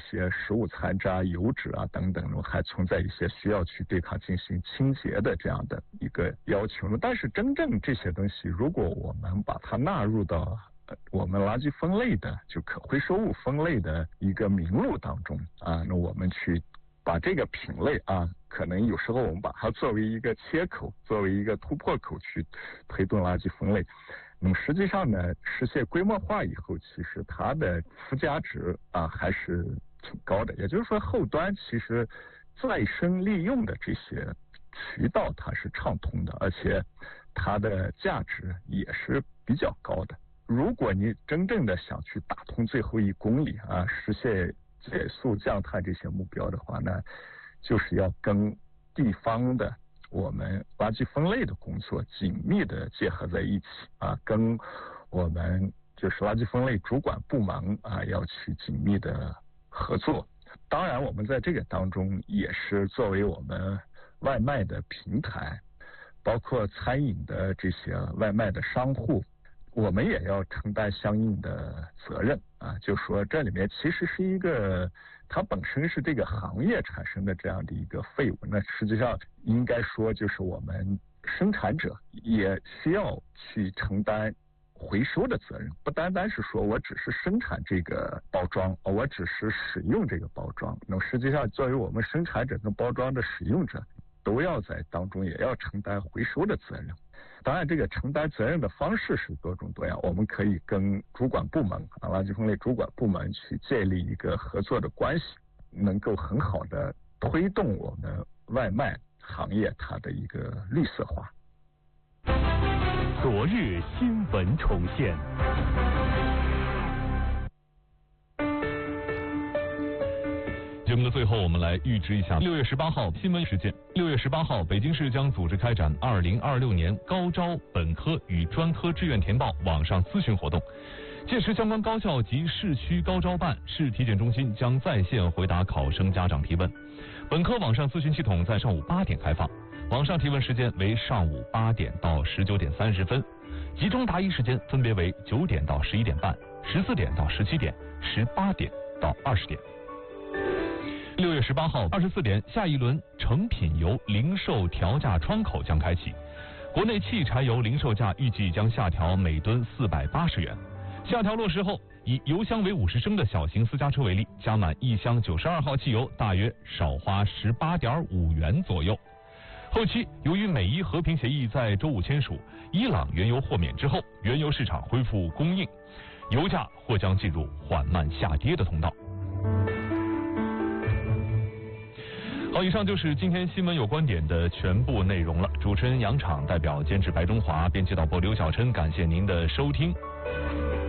些食物残渣、油脂啊等等，还存在一些需要去对它进行清洁的这样的一个要求。但是真正这些东西，如果我们把它纳入到我们垃圾分类的就可回收物分类的一个名录当中啊，那我们去把这个品类啊，可能有时候我们把它作为一个切口，作为一个突破口去推动垃圾分类。那么实际上呢，实现规模化以后，其实它的附加值啊还是挺高的。也就是说，后端其实再生利用的这些渠道它是畅通的，而且它的价值也是比较高的。如果你真正的想去打通最后1公里啊，实现减速降碳这些目标的话呢，就是要跟地方的我们垃圾分类的工作紧密的结合在一起啊，跟我们就是垃圾分类主管部门啊要去紧密的合作。当然我们在这个当中也是作为我们外卖的平台，包括餐饮的这些外卖的商户，我们也要承担相应的责任啊，就说这里面其实是一个它本身是这个行业产生的这样的一个废物，那实际上应该说就是我们生产者也需要去承担回收的责任，不单单是说我只是生产这个包装，我只是使用这个包装，那么实际上作为我们生产者跟包装的使用者都要在当中也要承担回收的责任。当然这个承担责任的方式是多种多样，我们可以跟主管部门啊，垃圾分类主管部门去建立一个合作的关系，能够很好的推动我们外卖行业它的一个绿色化。 昨日新闻重现。节目的最后，我们来预知一下6月18号新闻时间。6月18号，北京市将组织开展2026年高招本科与专科志愿填报网上咨询活动。届时，相关高校及市区高招办、市体检中心将在线回答考生家长提问。本科网上咨询系统在上午8点开放，网上提问时间为上午8点到19点30分，集中答疑时间分别为9点到11点半、14点到17点、18点到20点。6月18号24点，下一轮成品油零售调价窗口将开启。国内汽柴油零售价预计将下调每吨480元。下调落实后，以油箱为50升的小型私家车为例，加满1箱92号汽油大约少花18.5元左右。后期由于美伊和平协议在周五签署，伊朗原油豁免之后，原油市场恢复供应，油价或将进入缓慢下跌的通道。好，以上就是今天新闻有观点的全部内容了。主持人杨昶代表监制白中华，编辑导播刘晓琛，感谢您的收听。